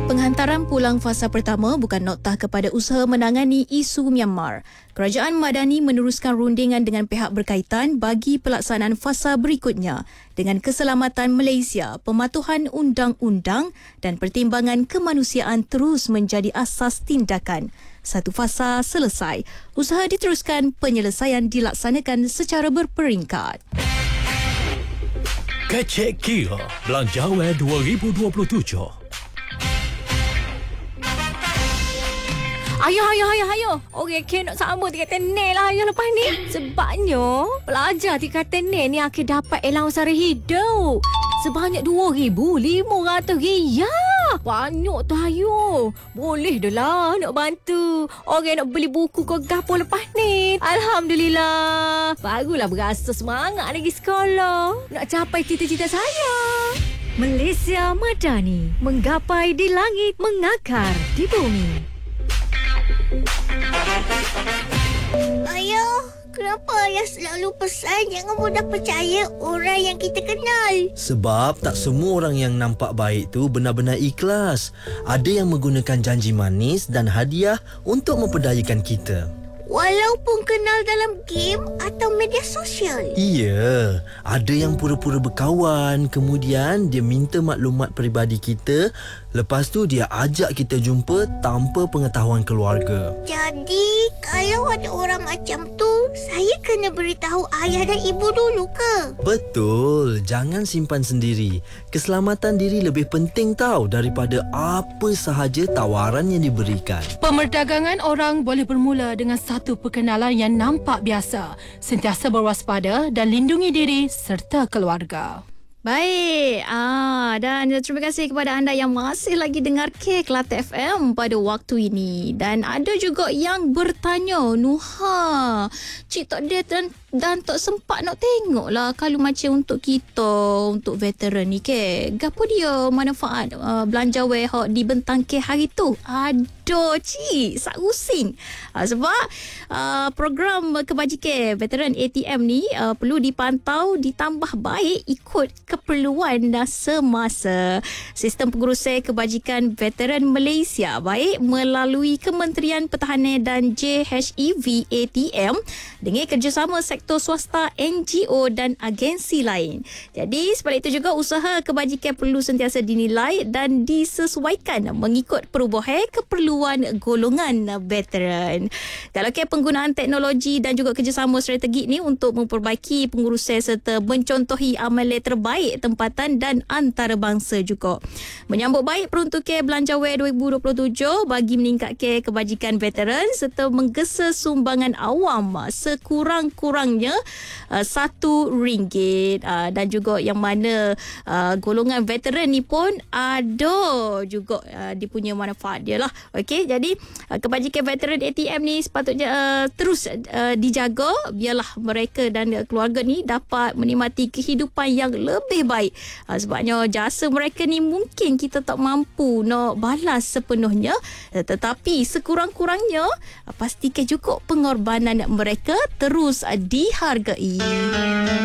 Penghantaran pulang fasa pertama bukan noktah kepada usaha menangani isu Myanmar. Kerajaan Madani meneruskan rundingan dengan pihak berkaitan bagi pelaksanaan fasa berikutnya dengan keselamatan Malaysia, pematuhan undang-undang dan pertimbangan kemanusiaan terus menjadi asas tindakan. Satu fasa selesai, usaha diteruskan, penyelesaian dilaksanakan secara berperingkat. Kecek Kira Belanjawan 2027. Ayo. Orang nak sama tingkat tenel lah yang lepas ni. Sebabnya, pelajar tingkat tenel ni akan dapat allowance sara hidup. Sebanyak RM2,500. Banyak tu ayo. Boleh dah lah nak bantu. Orang nak beli buku ke gapo lepas ni. Alhamdulillah. Barulah berasa semangat lagi sekolah. Nak capai cita-cita saya. Malaysia Madani. Menggapai di langit, mengakar di bumi. Ayah, kenapa ayah selalu pesan jangan mudah percaya orang yang kita kenal? Sebab tak semua orang yang nampak baik tu benar-benar ikhlas. Ada yang menggunakan janji manis dan hadiah untuk memperdayakan kita. Walaupun kenal dalam game atau media sosial. Iya, ada yang pura-pura berkawan, kemudian dia minta maklumat peribadi kita, lepas tu dia ajak kita jumpa tanpa pengetahuan keluarga. Jadi, kalau ada orang macam tu, saya kena beritahu ayah dan ibu dulu ke? Betul, jangan simpan sendiri. Keselamatan diri lebih penting tau daripada apa sahaja tawaran yang diberikan. Pemerdagangan orang boleh bermula dengan satu perkenalan yang nampak biasa. Sentiasa berwaspada dan lindungi diri serta keluarga. Baik, dan terima kasih kepada anda yang masih lagi dengar Kelate FM pada waktu ini. Dan ada juga yang bertanya, Nuha, Cik tak ada dan tak sempat nak tengok lah kalau macam untuk kita, untuk veteran ni ke. Gapo dia manfaat belanja wehok dibentang ke hari tu? Aduh, Cik, sak rusing. Sebab program kebajikan veteran ATM ni perlu dipantau, ditambah baik ikut keperluan semasa. Sistem pengurusan kebajikan veteran Malaysia baik melalui Kementerian Pertahanan dan JHEV ATM dengan kerjasama sektor swasta, NGO dan agensi lain. Jadi sebalik itu juga usaha kebajikan perlu sentiasa dinilai dan disesuaikan mengikut perubahan keperluan golongan veteran. Kalau penggunaan teknologi dan juga kerjasama strategik ni untuk memperbaiki pengurusan serta mencontohi amalan terbaik tempatan dan antarabangsa juga. Menyambut baik peruntukan Belanjawan 2027 bagi meningkatkan kebajikan veteran serta menggesa sumbangan awam sekurang-kurangnya RM1 dan juga yang mana golongan veteran ni pun ada juga dia punya manfaat dia lah. Okey, jadi kebajikan veteran ATM ni sepatutnya terus dijaga biarlah mereka dan keluarga ni dapat menikmati kehidupan yang lebih baik. Sebabnya jasa mereka ni mungkin kita tak mampu nak balas sepenuhnya, tetapi sekurang-kurangnya pastikan juga pengorbanan mereka terus dihargai.